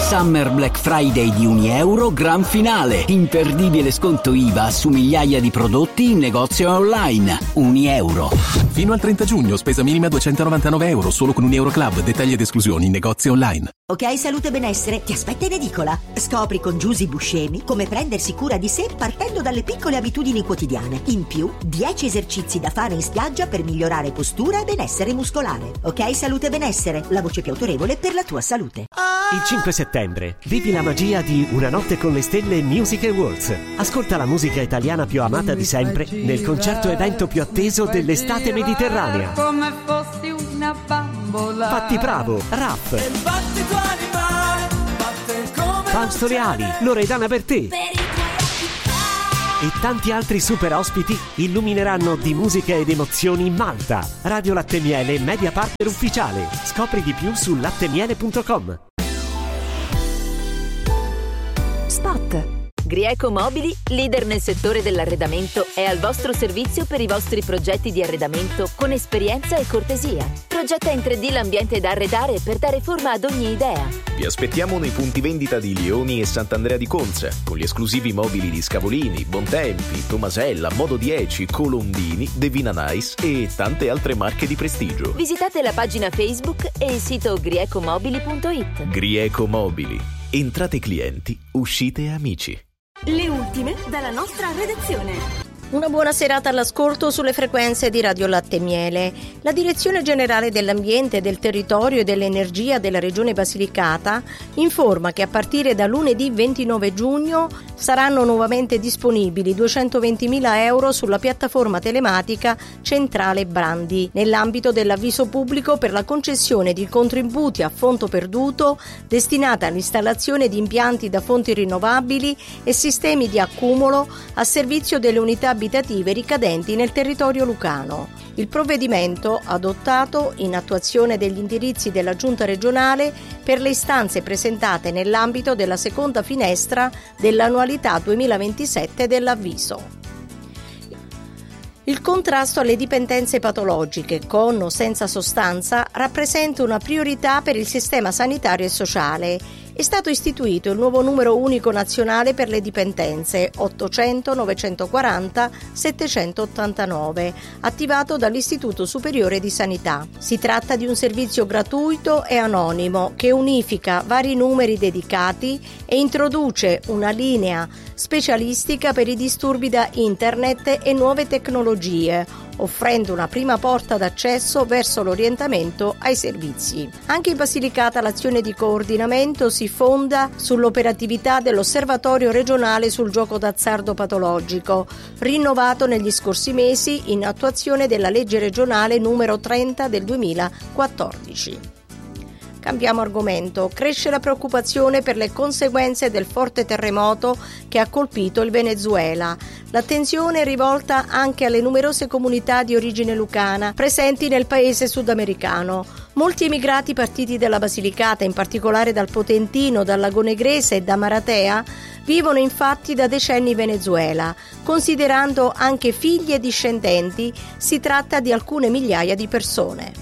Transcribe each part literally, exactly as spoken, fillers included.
Summer Black Friday di Unieuro, gran finale. Imperdibile sconto I V A su migliaia di prodotti in negozio e online. Unieuro. Fino al trenta giugno, spesa minima duecentonovantanove euro, solo con Unieuro Club. Dettagli ed esclusioni in negozio online. Ok Salute Benessere ti aspetta in edicola. Scopri con Giusy Buscemi come prendersi cura di sé partendo dalle piccole abitudini quotidiane. In più, dieci esercizi da fare in spiaggia per migliorare postura e benessere muscolare. Ok Salute Benessere, la voce più autorevole per la tua salute. Il cinque settembre vivi la magia di Una notte con le stelle Music Awards. Ascolta la musica italiana più amata di sempre nel concerto evento più atteso dell'estate mediterranea. Come fossi una bambola. Fatti Bravo, Raff, Fausto Leali, Loredana Bertè e tanti altri super ospiti illumineranno di musica ed emozioni Malta. Radio Latte Miele, media partner ufficiale. Scopri di più su lattemiele punto com. Spot. Grieco Mobili, leader nel settore dell'arredamento, è al vostro servizio per i vostri progetti di arredamento con esperienza e cortesia. Progetta in tre D l'ambiente da arredare per dare forma ad ogni idea. Vi aspettiamo nei punti vendita di Lioni e Sant'Andrea di Conza, con gli esclusivi mobili di Scavolini, Bontempi, Tomasella, Modo dieci, Colombini, Devina Nice e tante altre marche di prestigio. Visitate la pagina Facebook e il sito griecomobili punto it. Grieco Mobili. Entrate clienti, uscite amici. Le ultime dalla nostra redazione. Una buona serata all'ascolto sulle frequenze di Radio Latte Miele. La Direzione Generale dell'Ambiente, del Territorio e dell'Energia della Regione Basilicata informa che a partire da lunedì ventinove giugno saranno nuovamente disponibili duecentoventimila euro sulla piattaforma telematica Centrale Brandi, nell'ambito dell'avviso pubblico per la concessione di contributi a fondo perduto destinata all'installazione di impianti da fonti rinnovabili e sistemi di accumulo a servizio delle unità abitative ricadenti nel territorio lucano. Il provvedimento, adottato in attuazione degli indirizzi della Giunta regionale per le istanze presentate nell'ambito della seconda finestra dell'annualità duemilaventisette dell'avviso. Il contrasto alle dipendenze patologiche, con o senza sostanza, rappresenta una priorità per il sistema sanitario e sociale. È stato istituito il nuovo numero unico nazionale per le dipendenze ottocento novecentoquaranta settecentottantanove, attivato dall'Istituto Superiore di Sanità. Si tratta di un servizio gratuito e anonimo che unifica vari numeri dedicati e introduce una linea specialistica per i disturbi da internet e nuove tecnologie, offrendo una prima porta d'accesso verso l'orientamento ai servizi. Anche in Basilicata l'azione di coordinamento si fonda sull'operatività dell'Osservatorio regionale sul gioco d'azzardo patologico, rinnovato negli scorsi mesi in attuazione della legge regionale numero trenta del duemilaquattordici. Cambiamo argomento. Cresce la preoccupazione per le conseguenze del forte terremoto che ha colpito il Venezuela. L'attenzione è rivolta anche alle numerose comunità di origine lucana presenti nel paese sudamericano. Molti emigrati partiti dalla Basilicata, in particolare dal Potentino, dal Lago Negrese e da Maratea, vivono infatti da decenni in Venezuela. Considerando anche figli e discendenti, si tratta di alcune migliaia di persone.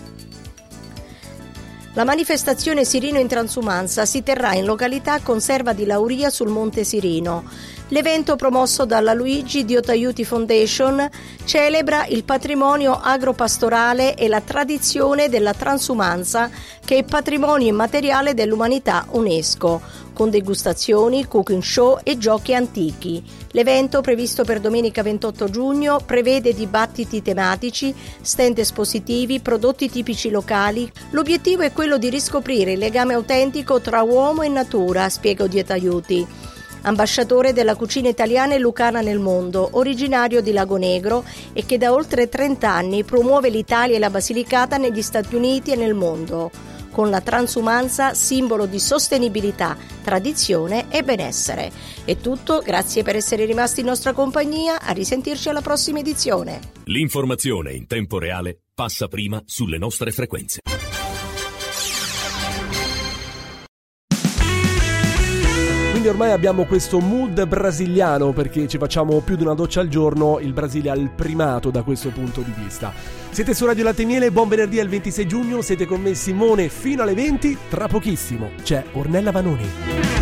La manifestazione Sirino in Transumanza si terrà in località Conserva di Lauria sul Monte Sirino. L'evento, promosso dalla Luigi Dio T'aiuti Foundation, celebra il patrimonio agropastorale e la tradizione della transumanza, che è patrimonio immateriale dell'umanità UNESCO, con degustazioni, cooking show e giochi antichi. L'evento, previsto per domenica ventotto giugno, prevede dibattiti tematici, stand espositivi, prodotti tipici locali. L'obiettivo è quello di riscoprire il legame autentico tra uomo e natura, spiega Dio T'aiuti. Ambasciatore della cucina italiana e lucana nel mondo, originario di Lago Negro e che da oltre trenta anni promuove l'Italia e la Basilicata negli Stati Uniti e nel mondo, con la transumanza simbolo di sostenibilità, tradizione e benessere. È tutto, grazie per essere rimasti in nostra compagnia, a risentirci alla prossima edizione. L'informazione in tempo reale passa prima sulle nostre frequenze. quindi ormai abbiamo questo mood brasiliano, perché ci facciamo più di una doccia al giorno, il Brasile ha il primato da questo punto di vista. Siete su Radio Latte e Miele, buon venerdì al ventisei giugno, siete con me Simone fino alle venti, tra pochissimo c'è Ornella Vanoni.